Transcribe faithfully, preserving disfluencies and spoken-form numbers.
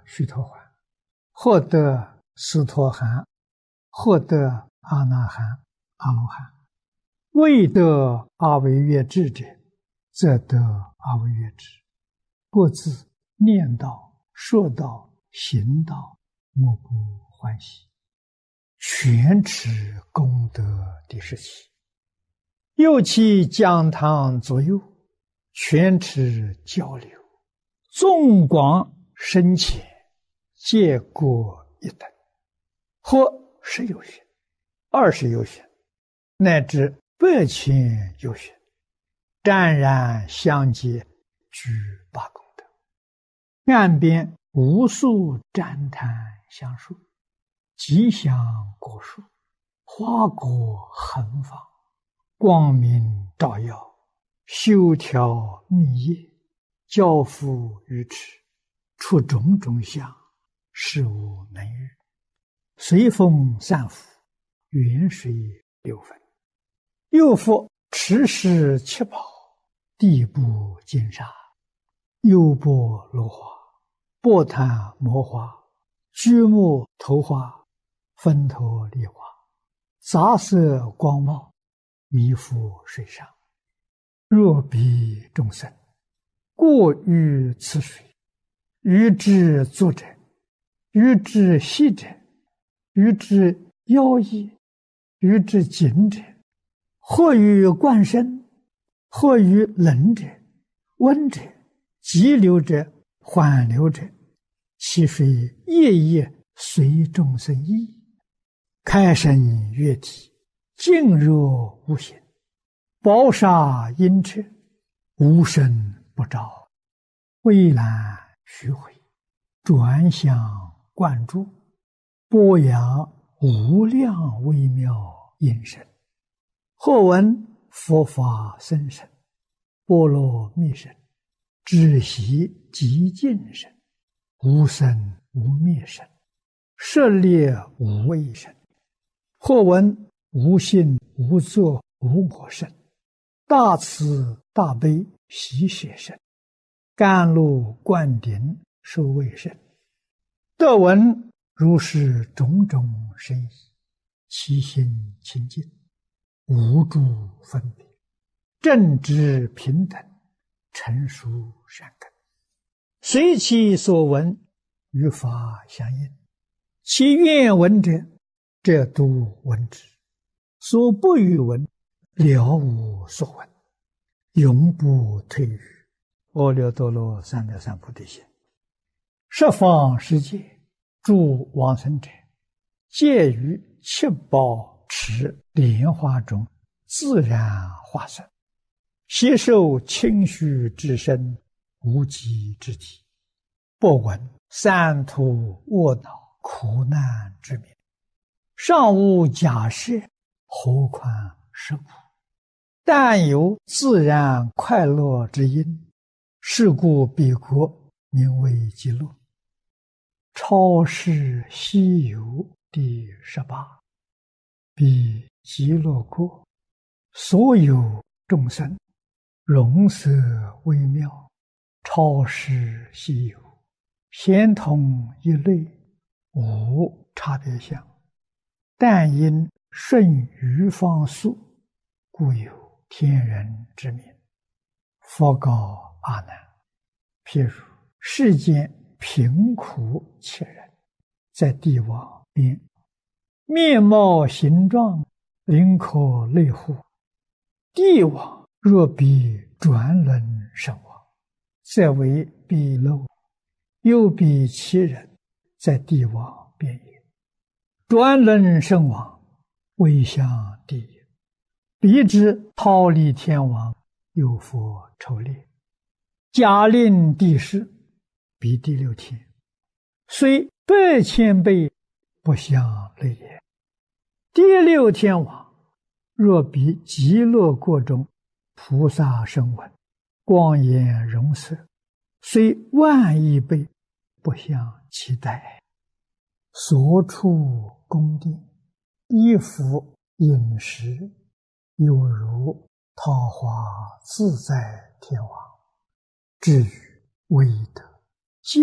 须陀洹，获得斯陀含，获得阿那含、阿罗汉。未得阿惟越致者，则得阿惟越致。各自念道、说道、行道，莫不欢喜。全持功德第十七。又其讲堂左右，全持交流，纵广深浅，皆各一等，或十有寻、二十有寻，乃至百千有寻，湛然相接，具八功德。岸边无数赞叹相述，吉祥果树，花果横放，光明照耀，修条密叶，交付于池，出种种相，事无能喻。随风散伏，远水流分。又复池石七宝，地部金沙，优波罗花，波檀摩花，居木头花，分头梨花，杂色光茂，弥覆水上。若彼众生过于此水，于之作者，于之息者，于之妖异，于之紧者，或于灌身，或于冷者、温者、急流者、缓流者，其水夜夜随众生意，开生月体，静若无形，宝沙阴彻，无声不照，蔚蓝虚回，转向灌注，波扬无量微妙音声。或闻佛法深深，波罗蜜声，止息极静声，无生无灭声，舍猎无畏声。或闻无性无作无我声，大慈大悲喜舍声，甘露灌顶受畏声。得闻如是种种深意，其心清净，无诸分别，正直平等，成熟善根，随其所闻，与法相应。其愿闻者，则都闻之；所不欲闻，了无所闻，永不退于阿耨多罗三藐三菩提心。十方世界诸往生者，皆于七宝池莲花中自然化身，携受清虚之身，无极之体，不闻三途卧恼苦难之名，尚无假设，何况是苦？但有自然快乐之因，是故彼国名为极乐。超世西游第十八。彼极乐国，所有众生，容色微妙，超世西游，偏同一类，无差别相。但因顺于方速，故有天人之名。佛告阿难：譬如世间贫苦切人，在地网边，面貌形状，灵可类乎？地网若比转轮圣王，则为彼漏；又比其人，在地网边也。转轮圣王，为向地也。彼之忉利天王，有佛筹猎，假令地势，彼第六天，虽百千倍，不相类也。第六天王，若比极乐国中菩萨声闻，光颜容色，虽万亿倍，不相期待。所处宫殿，衣服饮食，有如桃花自在天王。至于未得